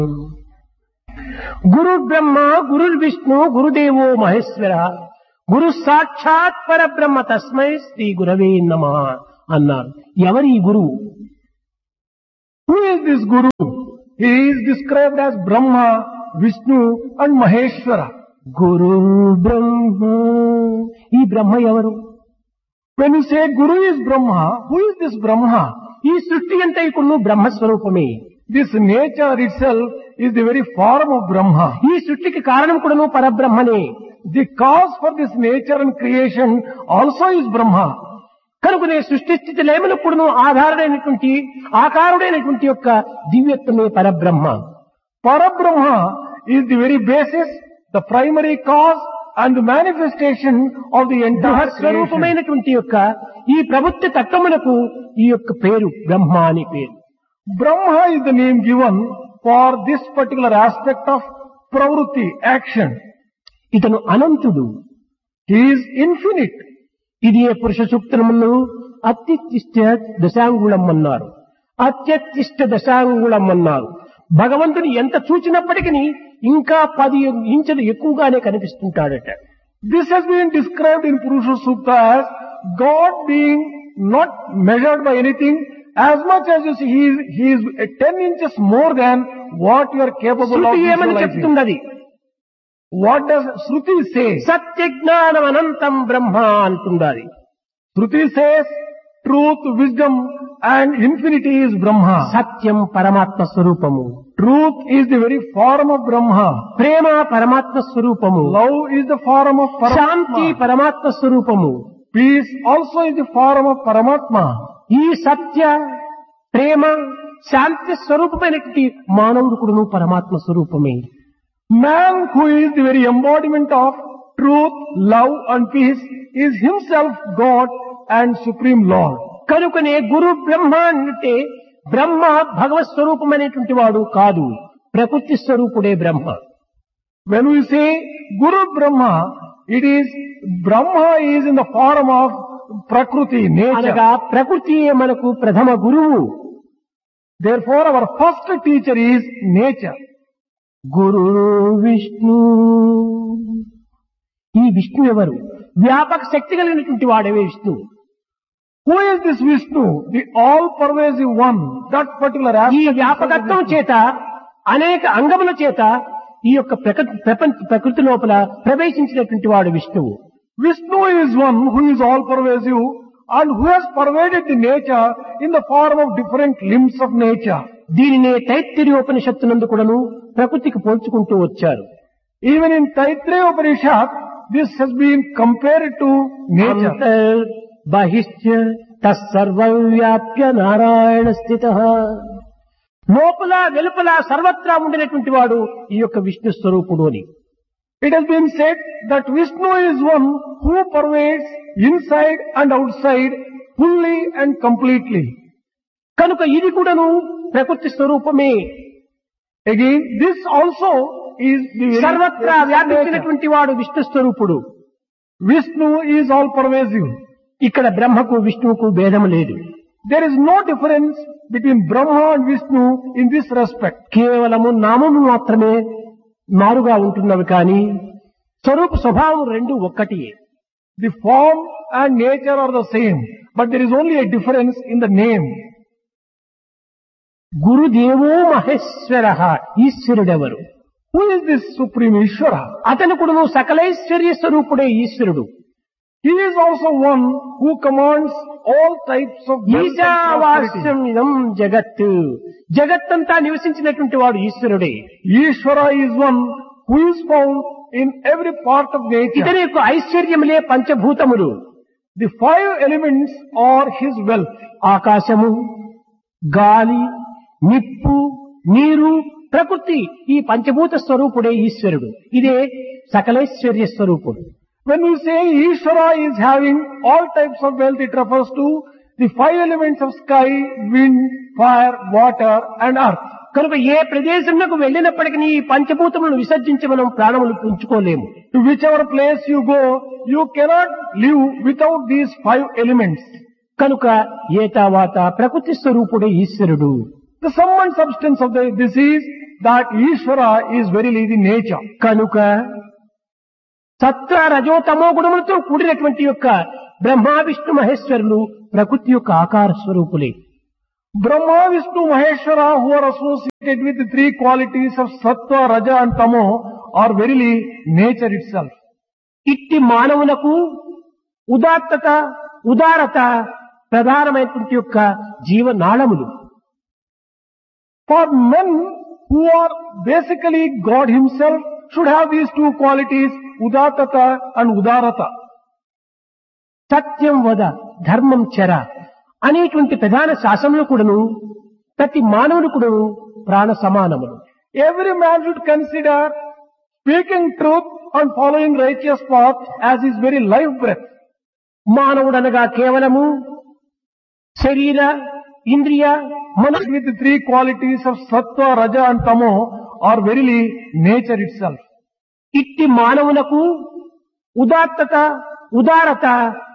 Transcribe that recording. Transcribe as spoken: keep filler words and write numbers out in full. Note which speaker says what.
Speaker 1: గురు బ్రహ్మ గురు విష్ణు గురుదేవో మహేశ్వర గురు సాక్షాత్ పరబ్రహ్మ తస్మై శ్రీ గురవే నమః అన్నారు. ఎవరి ఈ గురువు?
Speaker 2: Who is this Guru? He is described as Brahma, Vishnu and Maheshwara.
Speaker 1: గురు బ్రహ్మ. ఈ బ్రహ్మ ఎవరు?
Speaker 2: When you say Guru is Brahma, who is this Brahma?
Speaker 1: ఈ సృష్టి అంతైకును బ్రహ్మస్వరూపమే.
Speaker 2: This nature itself is the very form of Brahma.
Speaker 1: ఈ సృష్టికి కారణం కూడాను పరబ్రహ్మనే.
Speaker 2: The cause for this nature and creation also is Brahma.
Speaker 1: కనుకనే సృష్టి స్థితి లేమనప్పుడును ఆధారుడైనటువంటి ఆకారుడైనటువంటి యొక్క దివ్యత్వమే పరబ్రహ్మ.
Speaker 2: Parabrahma is the very basis, the primary cause and the manifestation of the entire creation.
Speaker 1: స్వరూపమైనటువంటి యొక్క ఈ ప్రభుత్వ తత్వమునకు ఈ యొక్క పేరు బ్రహ్మ అని పేరు.
Speaker 2: Brahma is the name given for this particular aspect of pravrutti, action.
Speaker 1: ఇతను అనంతుడు.
Speaker 2: He is infinite.
Speaker 1: ఇది ఏ పురుష సూక్తమును అత్యుత్తిష్ట దశాంగుళం అన్నారు. అత్యుత్తిష్ట దశాంగుళం అన్నారు. భగవంతుని ఎంత చూచినప్పటికీ ఇంకా పది ఇంచులు ఎక్కువగానే కనిపిస్తుంటాడట.
Speaker 2: This has been described in Purusha Sukta as God being not measured by anything. As much as you see, he is, he is ten inches more than what you are capable of
Speaker 1: శృతి ఏమని
Speaker 2: visualizing.
Speaker 1: చెప్తున్నది?
Speaker 2: What does Shruti say?
Speaker 1: సత్య జ్ఞానం అనంతం బ్రహ్మ అంటున్నది.
Speaker 2: Shruti says truth, wisdom and infinity is Brahma.
Speaker 1: సత్యం పరమాత్మ స్వరూపము.
Speaker 2: Truth is the very form of Brahma.
Speaker 1: ప్రేమ పరమాత్మ స్వరూపము.
Speaker 2: Love is the form of
Speaker 1: Shanti
Speaker 2: Paramatma.
Speaker 1: పరమాత్మ స్వరూపము.
Speaker 2: Peace also is the form of Paramatma.
Speaker 1: ఈ సత్య ప్రేమ శాంతి స్వరూపమైనటువంటి మానవుడు కూడాను పరమాత్మ స్వరూపమే.
Speaker 2: Man who is the very embodiment of truth, love and peace is himself God and Supreme Lord.
Speaker 1: కనుకనే గురు బ్రహ్మ అంటే బ్రహ్మ భగవత్ స్వరూపమైనటువంటి వాడు కాదు, ప్రకృతి స్వరూపుడే బ్రహ్మ.
Speaker 2: When we say Guru Brahma, it is Brahma is in the form of Prakruti,
Speaker 1: అనగా
Speaker 2: nature.
Speaker 1: ప్రకృతియే మనకు ప్రథమ గురువు.
Speaker 2: Therefore our first teacher is nature.
Speaker 1: గురు విష్ణు. ఈ విష్ణు ఎవరు? వ్యాపక శక్తి కలిగినటువంటి వాడేవే Vishnu.
Speaker 2: Who is this Vishnu? The all-pervasive one. That particular
Speaker 1: ఈ
Speaker 2: aspect.
Speaker 1: వ్యాపకత్వం
Speaker 2: of Vishnu.
Speaker 1: చేత అనేక అంగముల చేత ఈ యొక్క ప్రకృతి ప్రపంచ ప్రకృతి లోపల ప్రవేశించినటువంటి వాడు విష్ణువు.
Speaker 2: Vishnu is one who is all-pervasive and who has pervaded the nature in the form of different limbs of nature.
Speaker 1: దీనినే తైత్తిరీయోపనిషత్తునందు కూడాను ప్రకృతికి పోల్చుకుంటూ వచ్చారు.
Speaker 2: Even in Taittiriya Upanishad, this has been compared to nature.
Speaker 1: అంతర్ బహిష్య తత్సర్వం వ్యాప్య నారాయణ స్థితః. లోపల వెలుపల సర్వత్రా ఉండినటువంటి వాడు ఈ యొక్క విష్ణు స్వరూపుడు అని.
Speaker 2: It has been said that Vishnu is one who pervades inside and outside fully and completely.
Speaker 1: కనుక ఇది కూడాను ప్రకృతి స్వరూపమే.
Speaker 2: Again, this also is the very
Speaker 1: సర్వత్రా
Speaker 2: nature.
Speaker 1: వ్యాపించినటువంటి వాడు విష్ణు స్వరూపుడు.
Speaker 2: Vishnu is all pervasive.
Speaker 1: ఇక్కడ బ్రహ్మకు విష్ణువుకు భేదం లేదు.
Speaker 2: There is no difference between Brahma and Vishnu in this respect.
Speaker 1: కేవలము నామము మాత్రమే మారుగా ఉంటున్నవి కానీ స్వరూప స్వభావం రెండు ఒక్కటియే.
Speaker 2: The form and nature are the same, but there is only a difference in the name.
Speaker 1: గురుదేవో Maheshwara. ఈశ్వరుడెవరు?
Speaker 2: Who is this Supreme Ishvara?
Speaker 1: అతను కూడా సకలైశ్వర్య స్వరూపుడే ఈశ్వరుడు.
Speaker 2: He is also one who commands all types of wealth and prosperity.
Speaker 1: ఈశావాస్యం ఇదం జగత్. జగత్తంతా నివసించినటువంటి వాడు ఈశ్వరుడే.
Speaker 2: Ishvara is one who is found in every part of nature.
Speaker 1: ఇతని యొక్క ఐశ్వర్యములే పంచభూతములు.
Speaker 2: The five elements are his wealth.
Speaker 1: ఆకాశము, గాలి, నిప్పు, నీరు, ప్రకృతి ఈ పంచభూత స్వరూపుడే ఈశ్వరుడు. ఇదే సకలైశ్వర్య స్వరూపుడు.
Speaker 2: When we say Ishvara is having all types of wealth, it refers to the five elements of sky, wind, fire, water and earth.
Speaker 1: కనుక ఏ ప్రదేశంలో వెళ్ళినప్పటికీ ఈ పంచభూతములను విసర్జించి మనం ప్రాణములు ఉంచుకోలేము.
Speaker 2: To whichever place you go, you cannot live without these five elements.
Speaker 1: కనుక ఏతావాత ప్రకృతి స్వరూపుడే ఈశ్వరుడు.
Speaker 2: The sum and substance of the, this is that Ishvara is verily the nature.
Speaker 1: కనుక సత్వ రజో తమో గుణములతో కూడినటువంటి యొక్క బ్రహ్మ విష్ణు మహేశ్వరులు ప్రకృతి యొక్క ఆకార స్వరూపులే.
Speaker 2: Brahma, Vishnu, Maheshwara, who are associated with the three qualities of Sattva, Raja and Tamo, are verily nature itself.
Speaker 1: ఇట్టి మానవులకు ఉదాత్తత ఉదారత ప్రధానమైనటువంటి యొక్క జీవనాళములు.
Speaker 2: For men who are basically God himself should have these two qualities, Udattata and Udarata.
Speaker 1: సత్యం వద ధర్మం చర అనేటువంటి ప్రధాన శాసనములు కూడాను ప్రతి మానవుడు కూడాను ప్రాణ సమానములు.
Speaker 2: Every man should consider speaking truth and following righteous path as his very life breath.
Speaker 1: మానవుడనగా కేవలము శరీర ఇంద్రియ మన
Speaker 2: With the three qualities of Sattva, Raja and Tamo are verily nature itself.
Speaker 1: ఇట్టి మానవులకు ఉదాత్తత ఉదారత